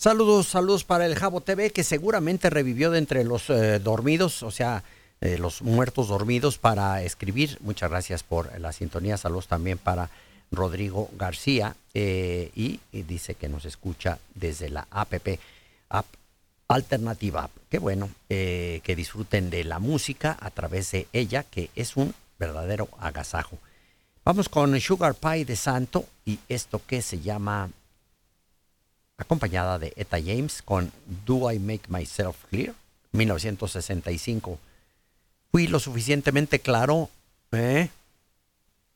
Saludos, saludos para el Jabo TV, que seguramente revivió de entre los dormidos, o sea, los muertos dormidos para escribir. Muchas gracias por la sintonía. Saludos también para Rodrigo García, y dice que nos escucha desde la app Alternativa App. Qué bueno, que disfruten de la música a través de ella, que es un verdadero agasajo. Vamos con Sugar Pie de Santo y esto que se llama, acompañada de Etta James con Do I Make Myself Clear, 1965. Fui lo suficientemente claro, ¿eh?